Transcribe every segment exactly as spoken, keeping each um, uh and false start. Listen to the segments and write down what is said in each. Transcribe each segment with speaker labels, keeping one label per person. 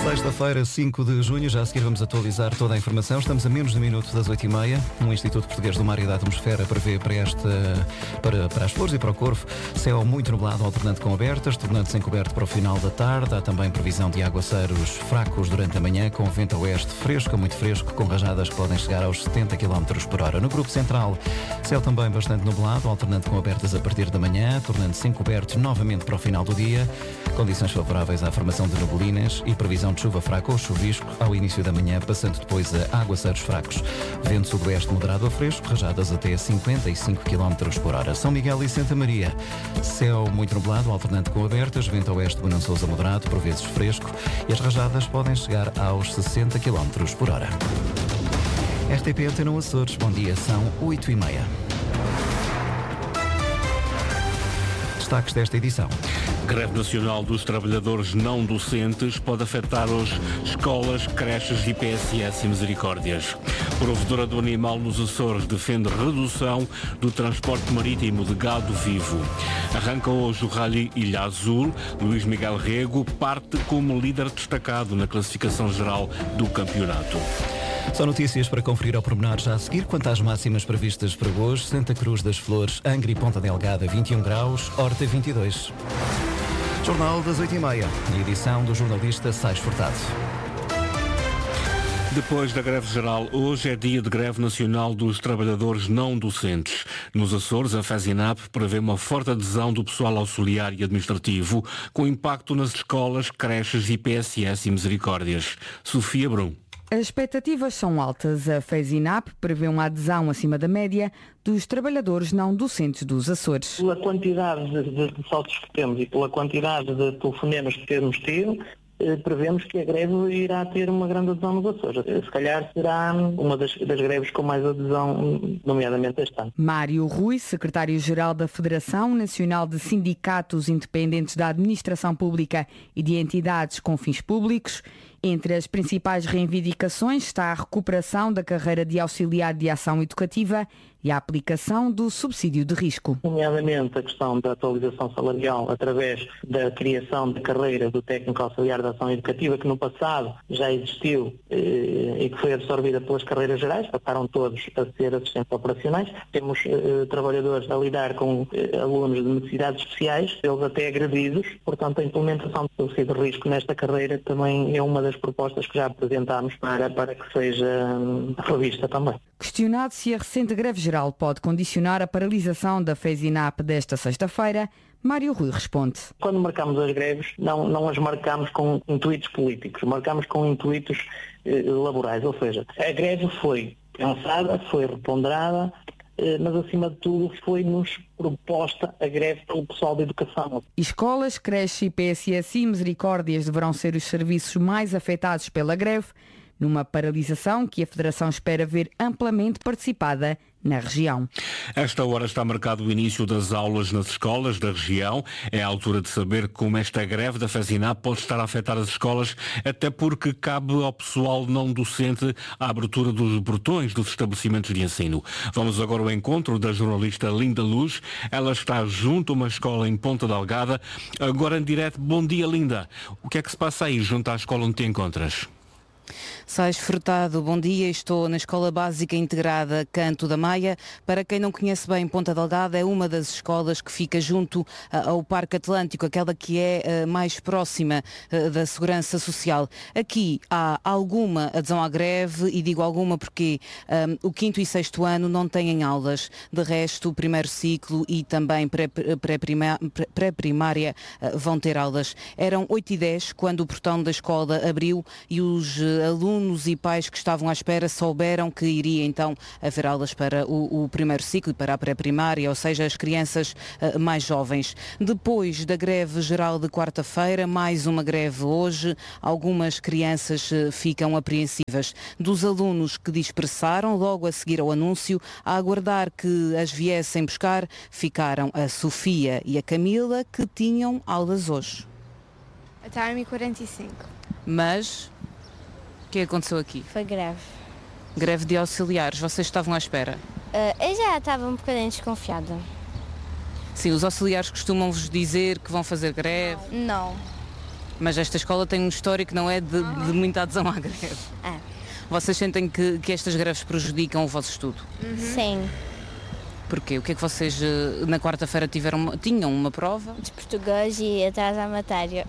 Speaker 1: Sexta-feira, cinco de junho, já a seguir vamos atualizar toda a informação. Estamos a menos de um minuto das oito e meia. O Instituto Português do Mar e da Atmosfera prevê para, esta, para, para as Flores e para o Corvo céu muito nublado, alternante com abertas, tornando-se encoberto para o final da tarde. Há também previsão de aguaceiros fracos durante a manhã, com vento a oeste fresco, muito fresco, com rajadas que podem chegar aos setenta quilómetros por hora. No Grupo Central, céu também bastante nublado, alternante com abertas a partir da manhã, tornando-se encoberto novamente para o final do dia. Condições favoráveis à formação de neblinas e previsão de chuva fraca ou chuvisco ao início da manhã, passando depois a aguaceiros fracos. Vento sudoeste moderado a fresco, rajadas até cinquenta e cinco quilómetros por hora. São Miguel e Santa Maria, céu muito nublado, alternante com abertas, vento oeste bonançoso a moderado, por vezes fresco, e as rajadas podem chegar aos sessenta quilómetros por hora. R T P Antena Açores, bom dia, são oito e meia. Destaques desta edição.
Speaker 2: Greve nacional dos trabalhadores não docentes pode afetar hoje escolas, creches e P S S e Misericórdias. Provedora do animal nos Açores defende redução do transporte marítimo de gado vivo. Arranca hoje o Rally Ilha Azul. Luís Miguel Rego parte como líder destacado na classificação geral do campeonato.
Speaker 1: São notícias para conferir ao pormenor já a seguir. Quanto às máximas previstas para hoje, Santa Cruz das Flores, Angra e Ponta Delgada vinte e um graus, Horta vinte e dois. Jornal das oito e meia, edição do jornalista Sais Furtado.
Speaker 2: Depois da greve geral, hoje é dia de greve nacional dos trabalhadores não docentes. Nos Açores, a FESINAP prevê uma forte adesão do pessoal auxiliar e administrativo, com impacto nas escolas, creches e P S S e Misericórdias. Sofia Brum.
Speaker 3: As expectativas são altas. A FESINAP prevê uma adesão acima da média dos trabalhadores não docentes dos Açores.
Speaker 4: Pela quantidade de, de saltos que temos e pela quantidade de telefonemas que temos tido, eh, prevemos que a greve irá ter uma grande adesão nos Açores. Se calhar será uma das, das greves com mais adesão, nomeadamente este ano.
Speaker 3: Mário Rui, secretário-geral da Federação Nacional de Sindicatos Independentes da Administração Pública e de Entidades com Fins Públicos. Entre as principais reivindicações está a recuperação da carreira de auxiliar de ação educativa e a aplicação do subsídio de risco.
Speaker 4: Nomeadamente a questão da atualização salarial através da criação da carreira do técnico auxiliar de ação educativa, que no passado já existiu eh, e que foi absorvida pelas carreiras gerais, passaram todos a ser assistentes operacionais. Temos eh, trabalhadores a lidar com eh, alunos de necessidades especiais, eles até agredidos, portanto a implementação do subsídio de risco nesta carreira também é uma das propostas que já apresentámos para, para que seja hum, revista também.
Speaker 3: Questionado se a recente greve geral pode condicionar a paralisação da FESINAP desta sexta-feira, Mário Rui responde.
Speaker 4: Quando marcamos as greves, não, não as marcamos com intuitos políticos, marcamos com intuitos eh, laborais, ou seja, a greve foi pensada, foi reponderada, eh, mas acima de tudo foi-nos proposta a greve pelo pessoal da educação.
Speaker 3: Escolas, creches e P S S e Misericórdias deverão ser os serviços mais afetados pela greve, numa paralisação que a Federação espera ver amplamente participada na região.
Speaker 2: Esta hora está marcado o início das aulas nas escolas da região. É a altura de saber como esta greve da FESINAP pode estar a afetar as escolas, até porque cabe ao pessoal não docente a abertura dos portões dos estabelecimentos de ensino. Vamos agora ao encontro da jornalista Linda Luz. Ela está junto a uma escola em Ponta Delgada. Agora em direto. Bom dia, Linda. O que é que se passa aí junto à escola onde te encontras?
Speaker 5: Sais Furtado, bom dia. Estou na Escola Básica Integrada Canto da Maia. Para quem não conhece bem, Ponta Delgada é uma das escolas que fica junto ao Parque Atlântico, aquela que é mais próxima da Segurança Social. Aqui há alguma adesão à greve, e digo alguma porque um, o quinto e sexto ano não têm aulas. De resto, o primeiro ciclo e também pré-primária vão ter aulas. Eram oito e dez quando o portão da escola abriu e os alunos e pais que estavam à espera souberam que iria então haver aulas para o, o primeiro ciclo e para a pré-primária, ou seja, as crianças uh, mais jovens. Depois da greve geral de quarta-feira, mais uma greve hoje, algumas crianças uh, ficam apreensivas. Dos alunos que dispersaram logo a seguir ao anúncio, a aguardar que as viessem buscar, ficaram a Sofia e a Camila, que tinham aulas hoje.
Speaker 6: Até a uma e quarenta e cinco.
Speaker 5: Mas o que aconteceu aqui?
Speaker 6: Foi greve.
Speaker 5: Greve de auxiliares. Vocês estavam à espera?
Speaker 6: Uh, eu já estava um bocadinho desconfiada.
Speaker 5: Sim, os auxiliares costumam-vos dizer que vão fazer greve?
Speaker 6: Não.
Speaker 5: Mas esta escola tem um histórico, não é, de, de muita adesão à greve.
Speaker 6: É.
Speaker 5: Vocês sentem que, que estas greves prejudicam o vosso estudo?
Speaker 6: Uhum. Sim.
Speaker 5: Porquê? O que é que vocês na quarta-feira tiveram, tinham uma prova?
Speaker 6: De português e atrasa a matéria.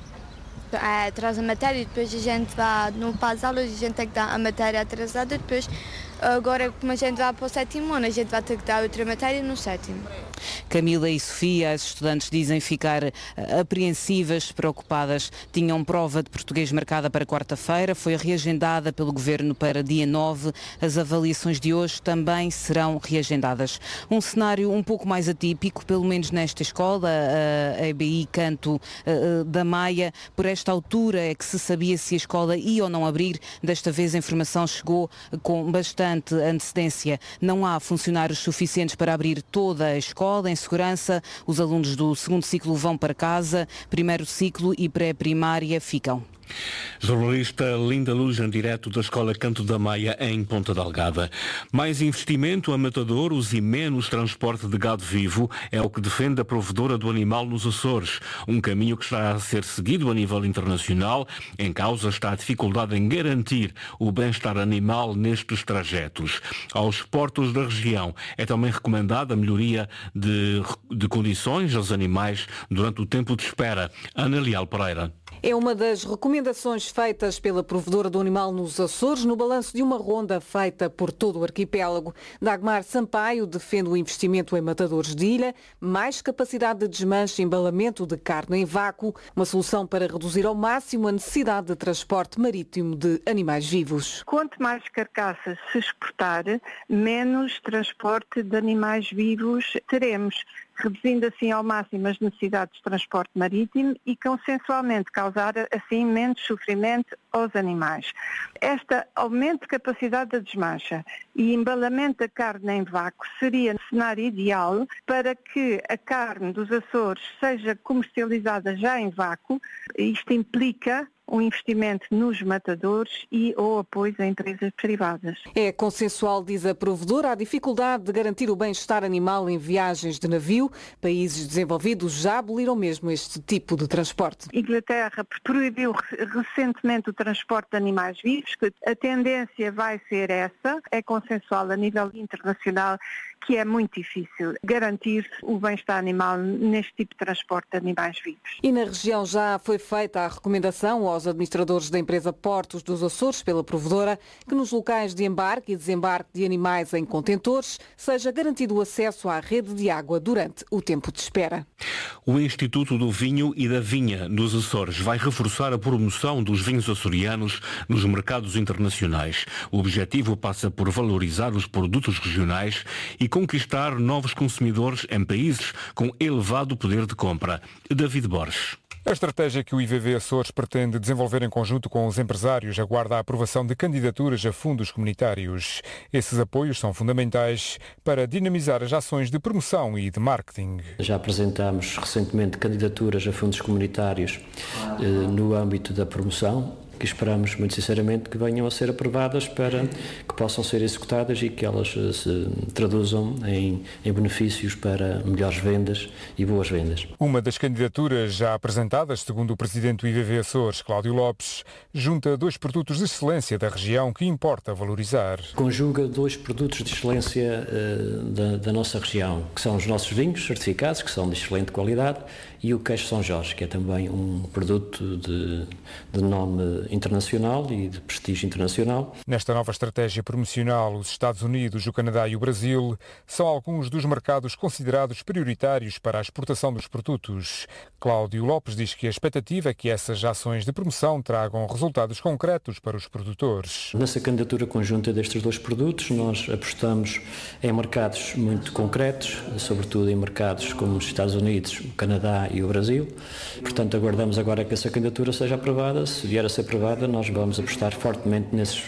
Speaker 7: É, atrasa a matéria e depois a gente vai, não faz aulas, a gente tem que dar a matéria atrasada, depois agora como a gente vai para o sétimo ano, a gente vai ter que dar outra matéria no sétimo.
Speaker 5: Camila e Sofia, as estudantes dizem ficar apreensivas, preocupadas. Tinham prova de português marcada para quarta-feira, foi reagendada pelo Governo para dia nove. As avaliações de hoje também serão reagendadas. Um cenário um pouco mais atípico, pelo menos nesta escola, a E B I Canto da Maia. Por esta altura é que se sabia se a escola ia ou não abrir. Desta vez a informação chegou com bastante antecedência. Não há funcionários suficientes para abrir toda a escola. Em segurança, os alunos do segundo ciclo vão para casa, primeiro ciclo e pré-primária ficam.
Speaker 2: Jornalista Linda Luz, em direto da Escola Canto da Maia, em Ponta Delgada. Mais investimento a matadouros e menos transporte de gado vivo é o que defende a provedora do animal nos Açores. Um caminho que está a ser seguido a nível internacional. Em causa está a dificuldade em garantir o bem-estar animal nestes trajetos. Aos portos da região é também recomendada a melhoria de, de condições aos animais durante o tempo de espera. Ana Leal Pereira.
Speaker 8: É uma das recomendações feitas pela provedora do animal nos Açores no balanço de uma ronda feita por todo o arquipélago. Dagmar Sampaio defende o investimento em matadores de ilha, mais capacidade de desmanche e embalamento de carne em vácuo, uma solução para reduzir ao máximo a necessidade de transporte marítimo de animais vivos.
Speaker 9: Quanto mais carcaças se exportar, menos transporte de animais vivos teremos, reduzindo assim ao máximo as necessidades de transporte marítimo e consensualmente causar assim menos sofrimento aos animais. Este aumento de capacidade da desmancha e embalamento da carne em vácuo seria o cenário ideal para que a carne dos Açores seja comercializada já em vácuo. Isto implica um investimento nos matadores e ou apoio a empresas privadas.
Speaker 8: É consensual, diz a provedora, a dificuldade de garantir o bem-estar animal em viagens de navio. Países desenvolvidos já aboliram mesmo este tipo de transporte.
Speaker 9: Inglaterra proibiu recentemente o transporte de animais vivos, que a tendência vai ser essa. É consensual a nível internacional que é muito difícil garantir o bem-estar animal neste tipo de transporte de animais vivos.
Speaker 8: E na região já foi feita a recomendação aos administradores da empresa Portos dos Açores, pela provedora, que nos locais de embarque e desembarque de animais em contentores seja garantido o acesso à rede de água durante o tempo de espera.
Speaker 2: O Instituto do Vinho e da Vinha nos Açores vai reforçar a promoção dos vinhos açorianos nos mercados internacionais. O objetivo passa por valorizar os produtos regionais e conquistar novos consumidores em países com elevado poder de compra. David Borges.
Speaker 10: A estratégia que o I V V Açores pretende desenvolver em conjunto com os empresários aguarda a aprovação de candidaturas a fundos comunitários. Esses apoios são fundamentais para dinamizar as ações de promoção e de marketing.
Speaker 11: Já apresentámos recentemente candidaturas a fundos comunitários eh, no âmbito da promoção, que esperamos muito sinceramente que venham a ser aprovadas para que possam ser executadas e que elas se traduzam em, em benefícios para melhores vendas e boas vendas.
Speaker 10: Uma das candidaturas já apresentadas, segundo o presidente do I V V Açores, Cláudio Lopes, junta dois produtos de excelência da região que importa valorizar.
Speaker 11: Conjuga dois produtos de excelência uh, da, da nossa região, que são os nossos vinhos certificados, que são de excelente qualidade, e o queijo São Jorge, que é também um produto de, de nome internacional e de prestígio internacional.
Speaker 10: Nesta nova estratégia promocional, os Estados Unidos, o Canadá e o Brasil são alguns dos mercados considerados prioritários para a exportação dos produtos. Cláudio Lopes diz que a expectativa é que essas ações de promoção tragam resultados concretos para os produtores.
Speaker 11: Nessa candidatura conjunta destes dois produtos, nós apostamos em mercados muito concretos, sobretudo em mercados como os Estados Unidos, o Canadá e o Brasil. Portanto, aguardamos agora que essa candidatura seja aprovada. Se vier a ser aprovada, nós vamos apostar fortemente nesses